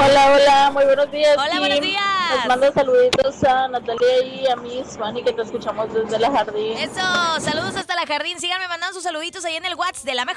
Hola, muy buenos días. Hola, buenos días. Nos manda saluditos a Natalia y a mi Fanny, que te escuchamos desde la jardín. Eso, saludos hasta la jardín. Síganme mandando sus saluditos ahí en el WhatsApp de la mejor.